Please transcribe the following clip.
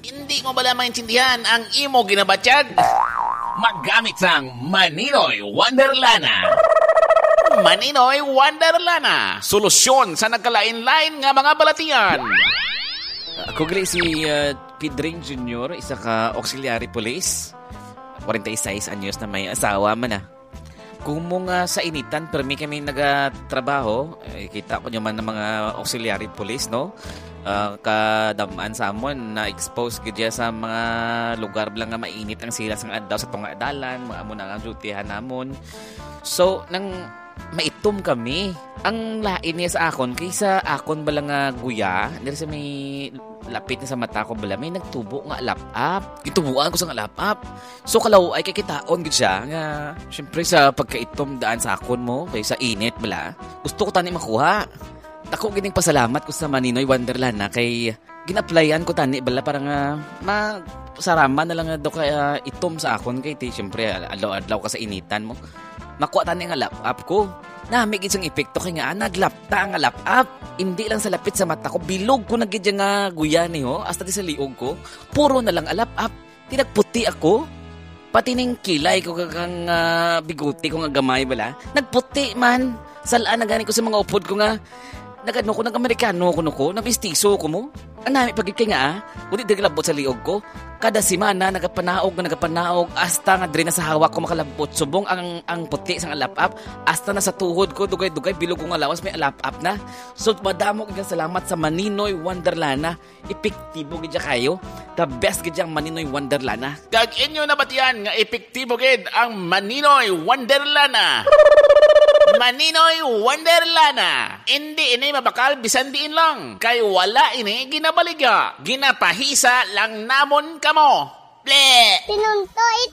Hindi mo bala maintindihan ang imo ginabatyag? Maggamit sang Maninoy Wonderlana. Maninoy Wonderlana. Solusyon sa nagkalain-lain nga mga balatian. Ako gali si Pedring Jr., isa ka auxiliary police. 46 anyos na may asawa man na. Kung mo nga sa initan, pero may kami nagatrabaho, kita ko nyo man ng mga auxiliary police, no? Kadamaan sa amon, na-expose gidya sa mga lugar lang nga mainit ang sila sang adlaw sa tunga dalan, mga amon ang dutihan namon. So, nang maitom kami, ang lain niya sa akon, kaysa akon bala nga guya, nila sa may lapit na sa mata ko bala, may nagtubo nga alap-up. Itubuan ko sa alap-up. So, kalaw ay kikitaon gid siya nga, syempre sa pagkaitom daan sa akon mo, kaysa init bala, gusto ko tani makuha. Ako gining pasalamat ko sa Maninoy Wonderlana kay ginaplayan ko tani bala para nga masarama na lang do kay itom sa akon kay ti syempre adlaw-adlaw ka sa initan mo. Makuha tani nga lap-up ko. Nami gid sang epekto kay nga naglapta ang lap-up. Hindi lang sa lapit sa mata ko, bilog ko na gid nga guya ni ho hasta di sa liog ko. Puro na lang alap-up. Tinagputi ako. Pati ning kilay ko kang biguti ko nga gamay bala. Nagputi man. Salaan na gani ko sa mga upod ko nga nagano ko, nag-Amerikano ko, nag-mistiso ko mo. Ang nami pagit kay nga, kundi naglabot sa liog ko. Kada simana, nagapanaog, hasta nga dre na sa hawak ko makalabot. Subong ang puti sang alap-up, hasta na sa tuhod ko, dugay-dugay, bilog ko nga lawas, may alap-up na. So, madamo kong salamat sa Maninoy Wonderlana. Epektibo gidya kayo. The best gidya ang Maninoy Wonderlana. Kag inyo na batiyan nga epektibo gid ang Maninoy Wonderlana. Maninoy Wonderlana. Hindi ini mabakal bisan diin lang. Kay wala ini ginabaligya. Ginapahisa lang namon kamo. Ble! Pinuntoy